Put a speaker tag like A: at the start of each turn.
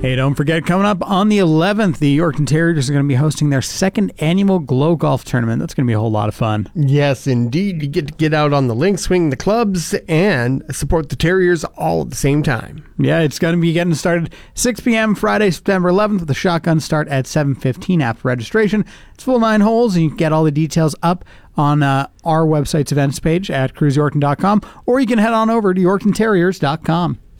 A: Hey, don't forget, coming up on the 11th, the Yorkton Terriers are going to be hosting their second annual Glow Golf Tournament. That's going to be a whole lot of fun.
B: Yes, indeed. You get to get out on the links, swing the clubs, and support the Terriers all at the same time.
A: Yeah, it's going to be getting started 6 p.m. Friday, September 11th, with a shotgun start at 7:15 after registration. It's full 9 holes, and you can get all the details up on our website's events page at cruiseyorkton.com, or you can head on over to yorktonterriers.com.